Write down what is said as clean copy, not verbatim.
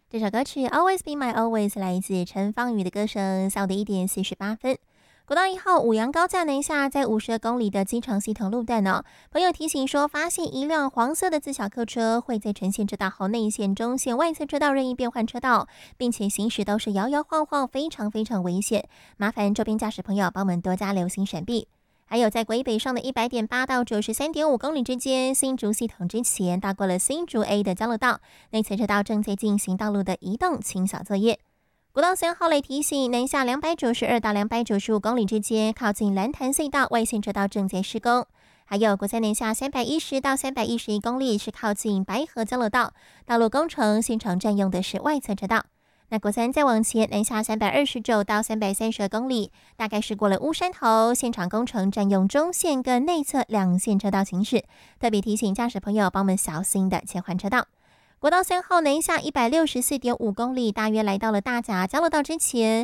这首歌曲 Always Be My Always 来自陈芳宇的歌声，下午的1点48分。国道1号五杨高架南下，在52公里的机场系统路段呢，朋友提醒说，发现一辆黄色的自小客车会在呈现车道后内线、中线、外侧车道任意变换车道，并且行驶都是摇摇晃晃，非常非常危险。麻烦周边驾驶朋友帮我们多加留心闪避。还有在国一北上的100.8到93.5公里之间，新竹系统之前大过了新竹 A 的交流道，内侧车道正在进行道路的移动清扫作业。国道3号雷提醒，南下292到295公里之间，靠近蓝潭隧道外线车道正在施工。还有国三南下310到311公里是靠近白河交流道，道路工程现场占用的是外侧车道。那国三再往前南下329到332公里，大概是过了乌山头，现场工程占用中线跟内侧两线车道行驶，特别提醒驾驶朋友帮我们小心的切换车道。国道3号南下164.5公里，大约来到了大甲交流道之前，